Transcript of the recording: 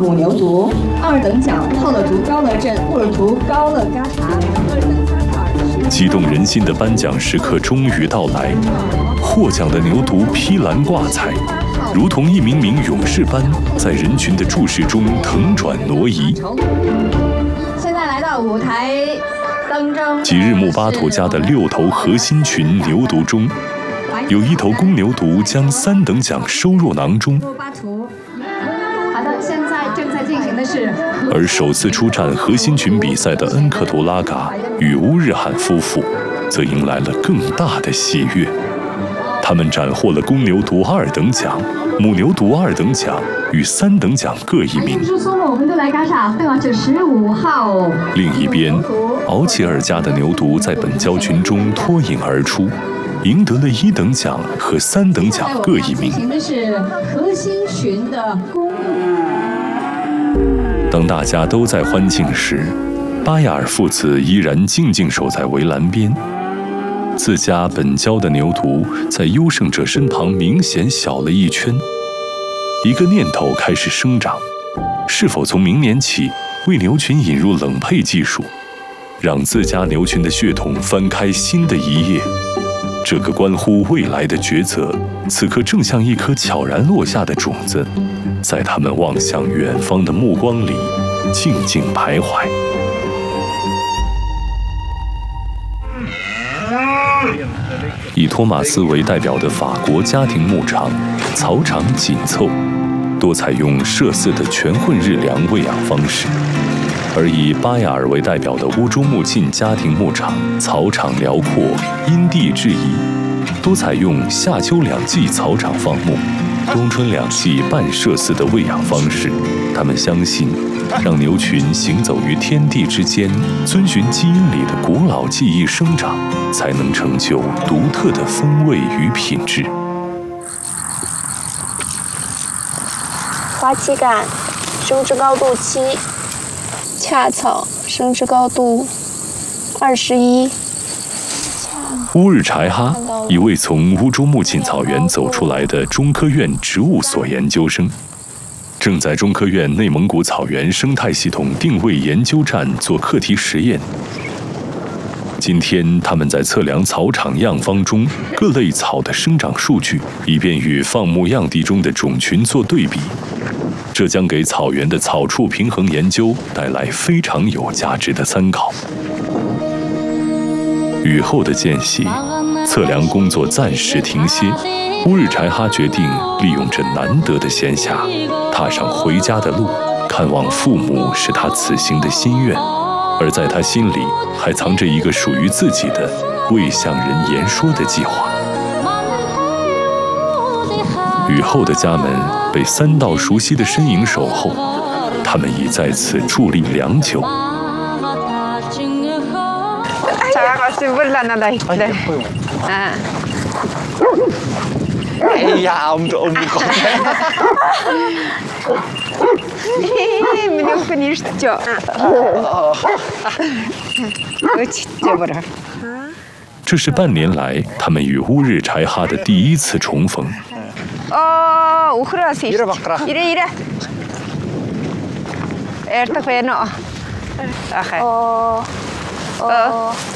母牛犊；2等奖浩乐族高乐镇布尔图高乐嘎查；2等奖激动人心的颁奖时刻终于到来，获奖的牛犊披蓝挂彩，如同一名名勇士般，在人群的注视中腾转挪移。 现在来到舞台当中， 吉日木巴图家的6头核心群牛犊中，有1头公牛犊将3等奖收入囊中。 好的，现在正在进行的是。 而首次出战核心群比赛的恩克图拉嘎与乌日罕夫妇，则迎来了更大的喜悦。他们斩获了公牛犊2等奖、母牛犊2等奖与3等奖各1名。 我们都来嘎啥？95号。 另一边，敖齐尔家的牛犊在本交群中脱颖而出，赢得了1等奖和3等奖各1名。 进行的是核心群的公。 当大家都在欢庆时，巴亚尔父子依然静静守在围栏边。自家本交的牛犊在优胜者身旁明显小了1圈。一个念头开始生长：是否从明年起为牛群引入冷配技术，让自家牛群的血统翻开新的一页？这个关乎未来的抉择，此刻正像一颗悄然落下的种子，在他们望向远方的目光里静静徘徊。以托马斯为代表的法国家庭牧场，草场紧凑，多采用麝饲的全混日粮喂养方式；而以巴亚尔为代表的乌珠穆沁家庭牧场，草场辽阔，因地制宜，多采用夏秋2季草场放牧，冬春2季半麝饲的喂养方式。他们相信，让牛群行走于天地之间，遵循基因里的古老记忆生长，才能成就独特的风味与品质。 花期杆，生殖高度7，恰草生殖高度21。 乌日柴哈，一位从乌珠穆沁草原走出来的中科院植物所研究生，正在中科院内蒙古草原生态系统定位研究站做课题实验。今天，他们在测量草场样方中各类草的生长数据，以便与放牧样地中的种群做对比。这将给草原的草畜平衡研究带来非常有价值的参考。雨后的间隙，测量工作暂时停歇。乌日柴哈决定利用这难得的闲暇，踏上回家的路。看望父母是他此行的心愿，而在他心里还藏着一个属于自己的未向人言说的计划。雨后的家门被3道熟悉的身影守候，他们已在此伫立良久。 哎呀，om du Мне конечно. Очень 这是半年来他们与乌日柴哈的第1次重逢。 Ухрасить. Ире. Это фено. Ага.